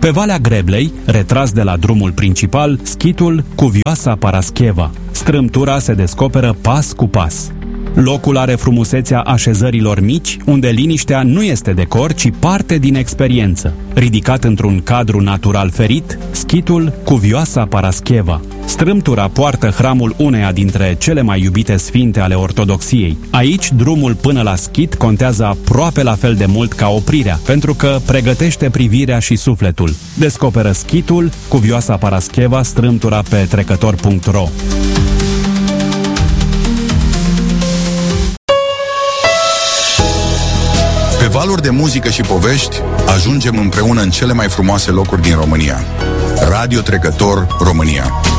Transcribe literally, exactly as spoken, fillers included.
Pe Valea Greblei, retras de la drumul principal, schitul Cuvioasa Parascheva. Strâmtura se descoperă pas cu pas. Locul are frumusețea așezărilor mici, unde liniștea nu este decor, ci parte din experiență. Ridicat într-un cadru natural ferit, schitul Cuvioasa Parascheva. Strâmtura poartă hramul uneia dintre cele mai iubite sfinte ale ortodoxiei. Aici, drumul până la schit contează aproape la fel de mult ca oprirea, pentru că pregătește privirea și sufletul. Descoperă schitul Cuvioasa Parascheva, strâmtura pe trecător punct ro. Pe valuri de muzică și povești, ajungem împreună în cele mai frumoase locuri din România. Radio Trecător România.